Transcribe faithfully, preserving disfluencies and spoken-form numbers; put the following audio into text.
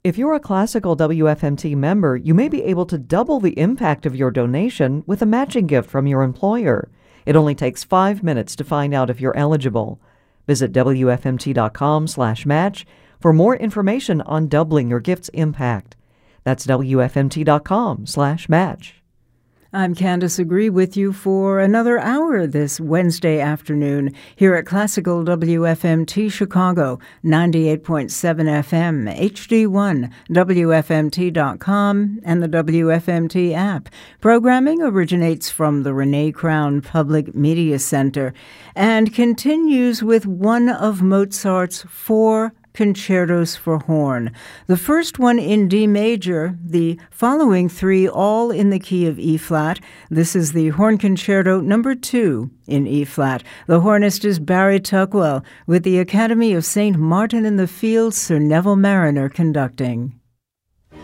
If you're a classical W F M T member, you may be able to double the impact of your donation with a matching gift from your employer. It only takes five minutes to find out if you're eligible. Visit W F M T dot com slash match for more information on doubling your gift's impact. That's W F M T dot com slash match. I'm Candace Agree with you for another hour this Wednesday afternoon here at Classical W F M T Chicago, ninety-eight point seven F M, H D one, W F M T dot com, and the W F M T app. Programming originates from the Renee Crown Public Media Center and continues with one of Mozart's four concertos for horn. The first one in D major, the following three all in the key of E flat. This is the Horn Concerto number two in E flat. The hornist is Barry Tuckwell with the Academy of Saint Martin in the Fields, Sir Neville Mariner conducting.